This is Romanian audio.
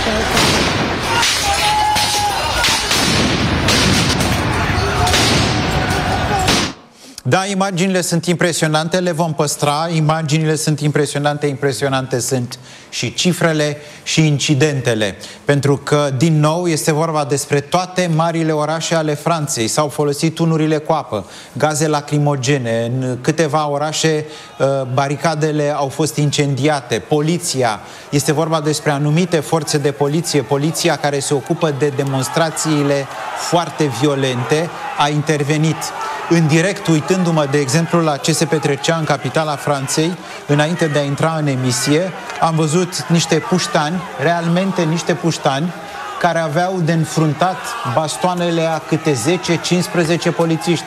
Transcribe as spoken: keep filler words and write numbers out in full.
Da, imaginile sunt impresionante, le vom păstra, imaginile sunt impresionante, impresionante sunt și cifrele și incidentele, pentru că, din nou, este vorba despre toate marile orașe ale Franței. S-au folosit tunurile cu apă, gaze lacrimogene, în câteva orașe baricadele au fost incendiate, poliția, este vorba despre anumite forțe de poliție, poliția care se ocupă de demonstrațiile foarte violente, a intervenit. În direct, uitându-mă, de exemplu, la ce se petrecea în capitala Franței, înainte de a intra în emisie, am văzut niște puștani, realmente niște puștani, care aveau de înfruntat bastoanele a câte zece cincisprezece polițiști.